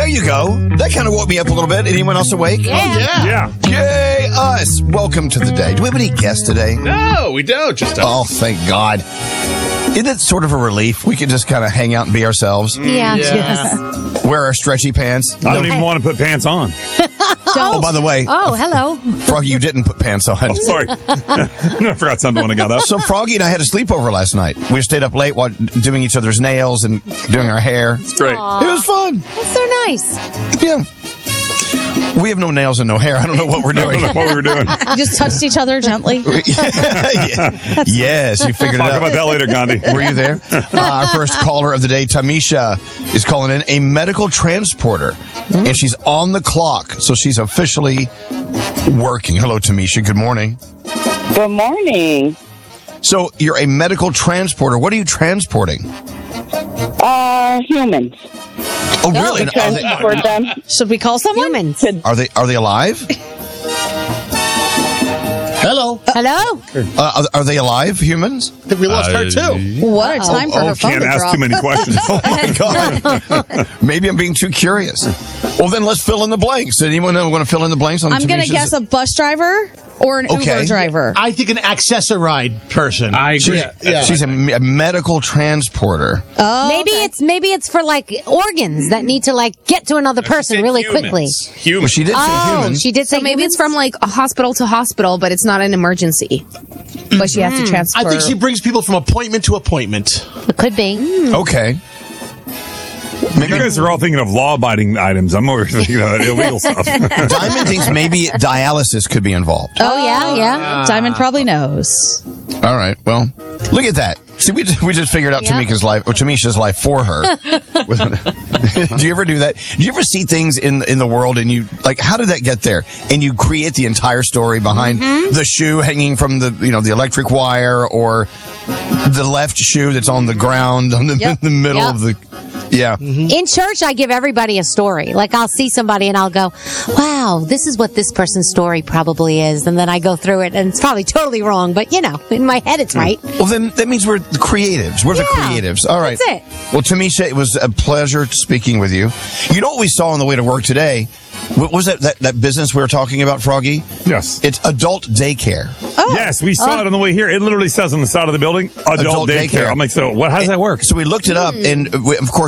you go. That kind of woke me up a little bit. Anyone else awake? Yeah. Yay, us. Welcome to the day. Do we have any guests today? No, we don't. Just Oh, thank God. Isn't it sort of a relief? We can just kind of hang out and be ourselves. Yeah. Wear our stretchy pants. I don't even want to put pants on. Oh, by the way, Oh, hello. Froggy, you didn't put pants on. Oh, sorry. I forgot something when I got up. So Froggy and I had a sleepover last night. We stayed up late while doing each other's nails and doing our hair. It's great. It was fun. That's so nice. Yeah. We have no nails and no hair. I don't know what we're I don't doing. know what we were doing. You just touched each other gently. Yes, you figured it Talk out. about that later, Gandhi. Were you there? Our first caller of the day, Tamisha, is calling in a medical transporter, and she's on the clock, so she's officially working. Hello, Tamisha. Good morning. Good morning. So you're a medical transporter. What are you transporting? Humans. Oh, really? Transport them. Should we call someone? Humans. Are they alive? Hello. Hello? Are they alive, humans? I think we lost her too. What a time for her phone Can't to ask drop. too many questions. Oh my God. Maybe I'm being too curious. Well, then let's fill in the blanks. Did anyone want to fill in the blanks on I'm going to Tamisha's- guess a bus driver or an Okay. Uber driver. I think an accessoride person. I agree. Yeah. She's a medical transporter. Oh, Maybe it's for like organs that need to like get to another person really quickly. Well, Humans. she did say Oh, humans. she did say So maybe humans? it's from like a hospital to hospital, but it's not an emergency. But she has to transfer. I think she brings people from appointment to appointment. It could be. Okay. You guys are all thinking of law-abiding items. I'm more thinking of illegal stuff. Diamond thinks maybe dialysis could be involved. Oh, yeah. Diamond probably knows. All right. Well, look at that. See, we just figured out Yep. Tamisha's life for her. Do you ever do that? Do you ever see things in the world and you like, how did that get there? And you create the entire story behind the shoe hanging from the electric wire, or the left shoe that's on the ground in the middle Yep. of the. Yeah. In church, I give everybody a story. Like, I'll see somebody and I'll go, wow, this is what this person's story probably is. And then I go through it, and it's probably totally wrong. But, in my head, it's right. Well, then that means we're the creatives. We're the creatives. All right. That's it. Well, Tamisha, it was a pleasure speaking with you. You know what we saw on the way to work today? What was that business we were talking about, Froggy? Yes. It's adult daycare. Yes, we saw it on the way here. It literally says on the side of the building, adult daycare. I'm like, so how does that work? So we looked it up, and of course,